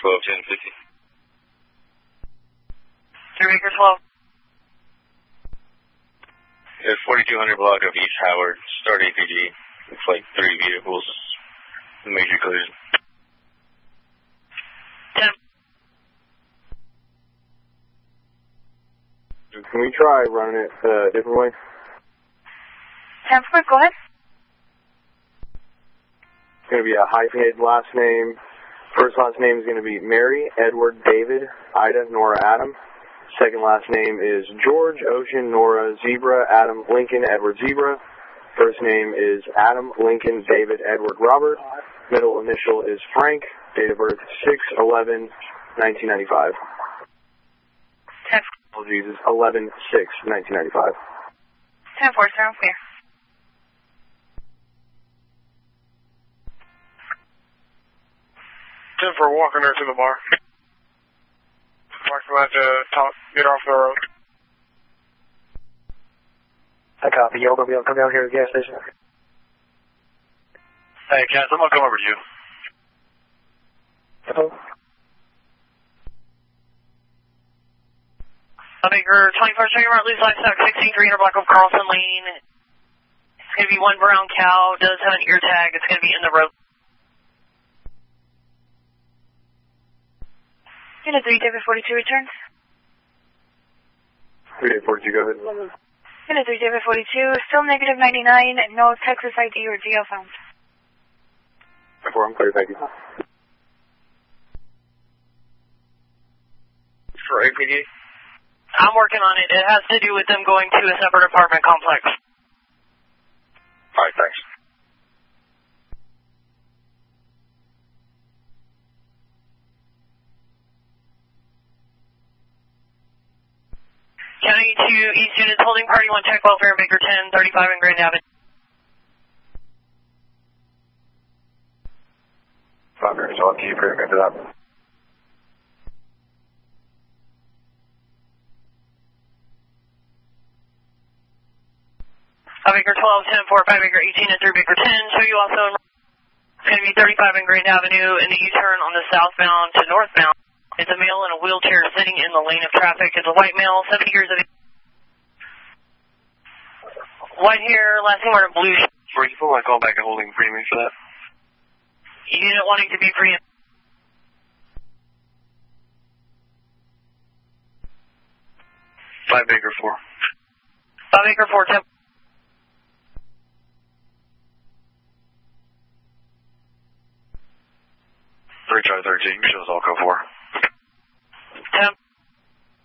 12, 10, 50. 3 Baker 12. There's 4200 block of East Howard. Start APG. Looks like 3 vehicles. Major collision. 10. Can we try running it a different way? 10-4, go ahead. It's going to be a hyphenated last name. First last name is going to be Mary, Edward, David, Ida, Nora, Adam. Second last name is George, Ocean, Nora, Zebra, Adam, Lincoln, Edward, Zebra. First name is Adam, Lincoln, David, Edward, Robert. Middle initial is Frank. Date of birth 6/11/1995. 10. Oh, Jesus, 11/6/1995. 10-4, sound clear. For walking her to the bar. Parking lot to get off the road. I copy. Y'all gonna be able to come down here to the gas station? Hey, Cass, I'm gonna come over to you. Hello? Baker 21st Street, Route Loose Livestock, 16300 block of Carlson Lane. It's going to be one brown cow. Does have an ear tag. It's going to be in the road. Unit 3, David 42 returns. 3 David 42, go ahead. Unit 3, David 42, still negative 99, no Texas ID or GL found. 4, I'm clear, thank you. For APD? I'm working on it. It has to do with them going to a separate apartment complex. Alright, thanks. County to East Units, holding party 1 check welfare, Baker 10, 35 in Grand Avenue. 5 minutes, I'll keep her into that. Baker 12, 10, 4, 5 Baker 18 and 3 Baker 10. Show you also it's going to be 35 in Grand Avenue in the U-turn on the southbound to northbound. It's a male in a wheelchair sitting in the lane of traffic. It's a white male, 70 years of age. White hair, last name wearing blue. Were you feel like calling back and holding premium for that? Unit wanting to be pre. 5 Baker 4. 5 Baker 4, 10. Three try 13, shows all go 4.